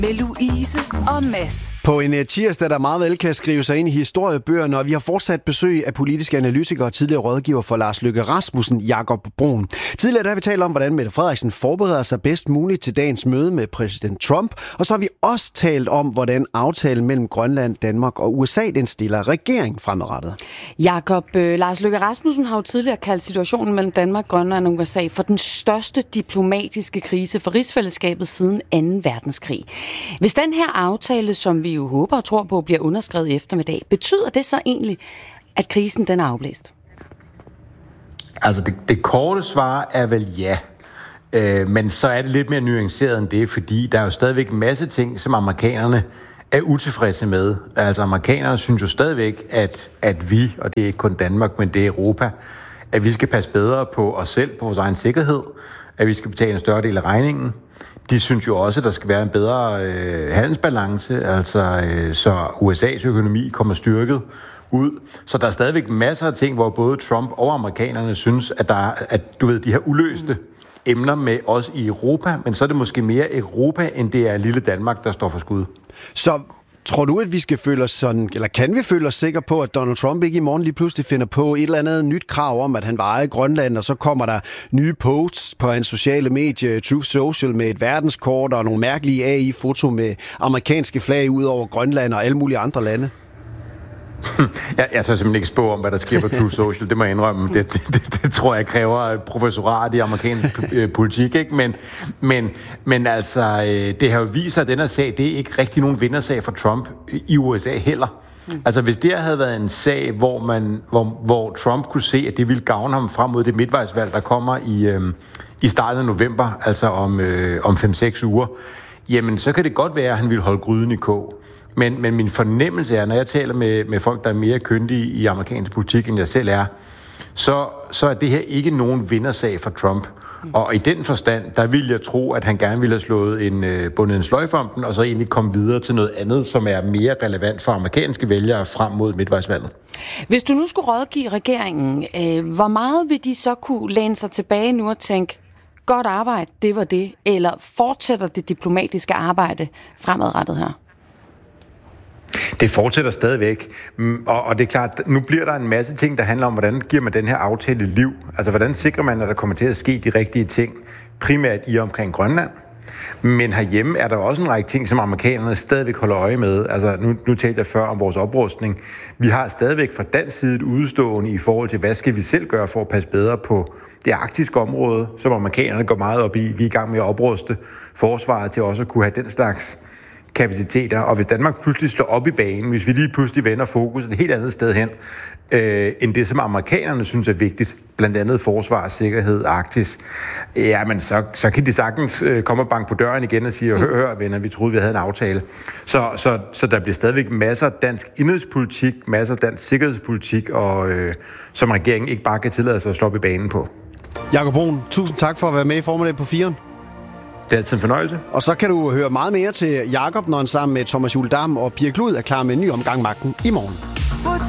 Med Louise og Mads. På en tirsdag, der meget vel kan skrive sig ind i historiebøgerne, og vi har fortsat besøg af politiske analytikere og tidligere rådgiver for Lars Løkke Rasmussen, Jakob Bruun. Tidligere der har vi talt om, hvordan Mette Frederiksen forbereder sig bedst muligt til dagens møde med præsident Trump, og så har vi også talt om, hvordan aftalen mellem Grønland, Danmark og USA, den stiller regering fremadrettet. Jakob, Lars Løkke Rasmussen har jo tidligere kaldt situationen mellem Danmark, Grønland og USA for den største diplomatiske krise for rigsfællesskabet siden 2. verdenskrig. Hvis den her aftale, som vi jo håber og tror på, bliver underskrevet i eftermiddag, betyder det så egentlig, at krisen den er afblæst? Altså det korte svar er vel ja. Men så er det lidt mere nuanceret end det, fordi der er jo stadigvæk en masse ting, som amerikanerne er utilfredse med. Altså amerikanerne synes jo stadigvæk, at vi, og det er ikke kun Danmark, men det er Europa, at vi skal passe bedre på os selv, på vores egen sikkerhed, at vi skal betale en større del af regningen. De synes jo også, at der skal være en bedre handelsbalance, altså så USA's økonomi kommer styrket ud. Så der er stadigvæk masser af ting, hvor både Trump og amerikanerne synes, at der er, de her uløste emner med os i Europa, men så er det måske mere Europa, end det er lille Danmark, der står for skud. Så tror du, at vi skal føle os sådan, eller kan vi føle os sikre på, at Donald Trump ikke i morgen lige pludselig finder på et eller andet nyt krav om, at han vil eje Grønland, og så kommer der nye posts på hans sociale medie, Truth Social, med et verdenskort og nogle mærkelige AI-foto med amerikanske flag ud over Grønland og alle mulige andre lande? Jeg tør simpelthen ikke spå om, hvad der sker på Truth Social. Det må jeg indrømme. Det tror jeg kræver et professorat i amerikansk politik, ikke? Men altså, det har jo vist sig, at den her sag, det er ikke rigtig nogen vindersag for Trump i USA heller. Altså, hvis det havde været en sag, hvor Trump kunne se, at det ville gavne ham frem mod det midtvejsvalg, der kommer i starten af november, altså om 5-6 uger, jamen, så kan det godt være, at han ville holde gryden i kog. Men min fornemmelse er, når jeg taler med folk, der er mere kyndige i amerikansk politik, end jeg selv er, så er det her ikke nogen vindersag for Trump. Og i den forstand, der vil jeg tro, at han gerne ville have slået bundet en sløjfe om den, og så egentlig komme videre til noget andet, som er mere relevant for amerikanske vælgere frem mod midtvejsvalget. Hvis du nu skulle rådgive regeringen, hvor meget vil de så kunne læne sig tilbage nu og tænke, godt arbejde, det var det, eller fortsætter det diplomatiske arbejde fremadrettet her? Det fortsætter stadigvæk, og det er klart, nu bliver der en masse ting, der handler om, hvordan giver man den her aftale liv. Altså, hvordan sikrer man, at der kommer til at ske de rigtige ting, primært i omkring Grønland. Men herhjemme er der også en række ting, som amerikanerne stadigvæk holder øje med. Altså, nu talte jeg før om vores oprustning. Vi har stadigvæk fra dansk side et udstående i forhold til, hvad skal vi selv gøre for at passe bedre på det arktiske område, som amerikanerne går meget op i. Vi er i gang med at opruste forsvaret til også at kunne have den slags kapaciteter, og hvis Danmark pludselig slår op i banen, hvis vi lige pludselig vender fokus et helt andet sted hen, end det, som amerikanerne synes er vigtigt, blandt andet forsvar, sikkerhed, Arktis, jamen så kan de sagtens komme og banke på døren igen og sige, hør venner, vi troede, vi havde en aftale. Så der bliver stadigvæk masser af dansk indenrigspolitik, masser af dansk sikkerhedspolitik, og som regeringen ikke bare kan tillade sig at slå op i banen på. Jakob Bruun, tusind tak for at være med i Formiddag på 4'eren. Det er altid en fornøjelse. Og så kan du høre meget mere til Jakob, når han sammen med Thomas Juhl Dam og Pia Klud er klar med en ny omgang Magten i morgen.